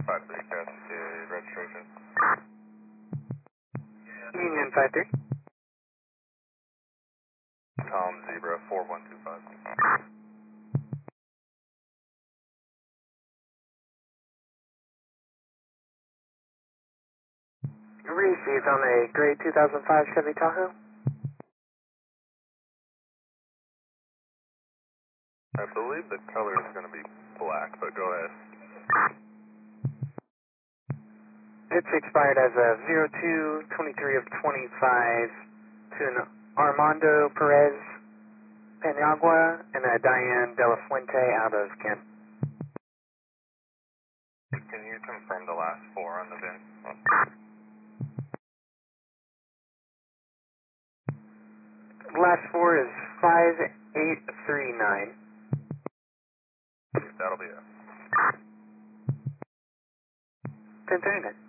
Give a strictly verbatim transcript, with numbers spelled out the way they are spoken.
five three, Cascade, registration. Union five three. Tom Zebra, four one two five. Received on a gray two thousand five Chevy Tahoe. I believe the color is going to be black, but go ahead. It's expired as of zero two twenty-three of twenty-five to an Armando Perez Paniagua and a Diane De La Fuente out of Kent. Can you confirm the last four on the V I N? Last four is five eight three nine. That'll be it. ten thirty-nine.